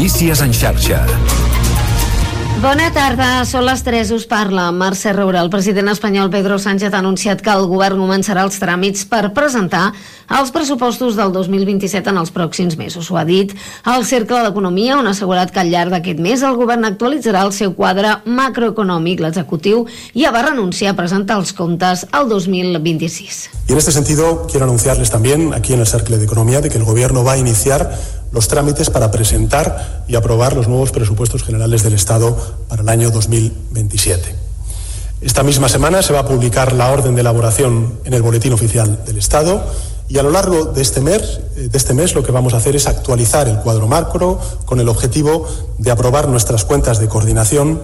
Notícies en xarxa. Bona tarda, són les 3, us parla Mercè Roura. El president espanyol Pedro Sánchez ha anunciat que el govern començarà els tràmits per presentar els pressupostos del 2027 en els pròxims mesos. Ho ha dit al Cercle d'Economia, on ha assegurat que al llarg d'aquest mes el govern actualitzarà el seu quadre macroeconòmic. L'executiu ja va renunciar a presentar els comptes al 2026. Y en este sentido quiero anunciarles también aquí en el Cercle d'Economia de que el gobierno va a iniciar los trámites para presentar y aprobar los nuevos presupuestos generales del Estado para el año 2027. Esta misma semana se va a publicar la orden de elaboración en el Boletín Oficial del Estado y a lo largo de este mes lo que vamos a hacer es actualizar el cuadro macro con el objetivo de aprobar nuestras cuentas de coordinación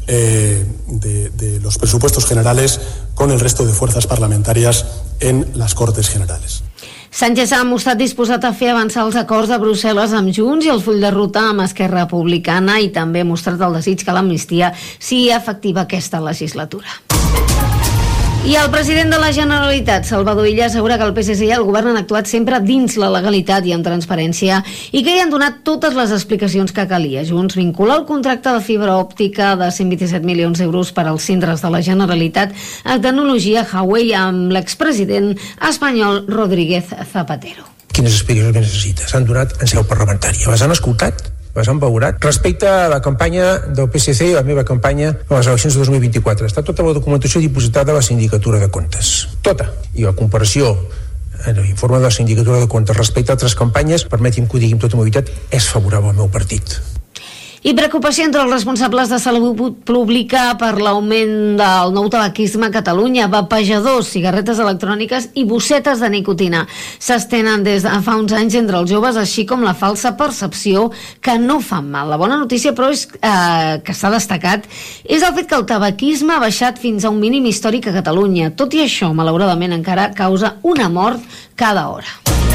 de los presupuestos generales con el resto de fuerzas parlamentarias en las Cortes Generales. Sánchez ha mostrat disposat a fer avançar els acords de Brussel·les amb Junts i el full de ruta amb Esquerra Republicana, i també ha mostrat el desig que l'amnistia sigui efectiva aquesta legislatura. I el president de la Generalitat, Salvador Illa, assegura que el PSC i el govern han actuat sempre dins la legalitat i amb transparència i que hi han donat totes les explicacions que calia. Junts vincula el contracte de fibra òptica de 127 milions d'euros per als centres de la Generalitat a tecnologia Huawei amb l'expresident espanyol Rodríguez Zapatero. Quines explicacions que necessita? S'han donat en seu parlamentària. Les han escoltat? Les han valorat? Respecte a la campanya del PSC i la meva campanya a les eleccions de 2024, està tota la documentació dipositada a la Sindicatura de Comptes. Tota. I la comparació en l'informe de la Sindicatura de Comptes respecte a altres campanyes, permeti'm que ho digui amb tota mobilitat, és favorable al meu partit. I preocupació entre els responsables de salut pública per l'augment del nou tabaquisme a Catalunya. Vapejadors, cigarretes electròniques i bossetes de nicotina s'estenen des de fa uns anys entre els joves, així com la falsa percepció que no fan mal. La bona notícia, però, és que s'ha destacat és el fet que el tabaquisme ha baixat fins a un mínim històric a Catalunya. Tot i això, malauradament, encara causa una mort cada hora.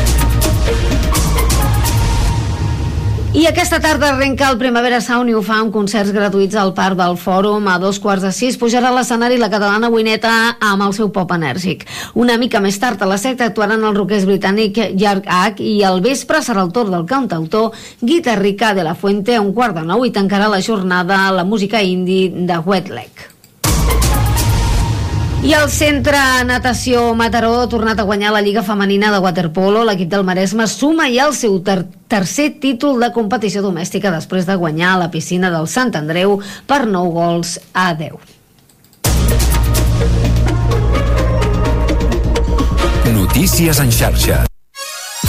I aquesta tarda arrenca el Primavera Sound i ho fa amb concerts gratuïts al Parc del Fòrum. A 5:45 pujarà a l'escenari la catalana Wineta amb el seu pop enèrgic. Una mica més tard, a les 7, actuaran els rockers britànic Yark Hack i al vespre serà el torn del cantautor Guitarrica de la Fuente. A 8:45 i tancarà la jornada la música indie de Wet Leg. I el Centre Natació Mataró ha tornat a guanyar la Lliga Femenina de Waterpolo. L'equip del Maresme suma ja el seu tercer títol de competició domèstica després de guanyar a la piscina del Sant Andreu per 9-10. Notícies en xarxa.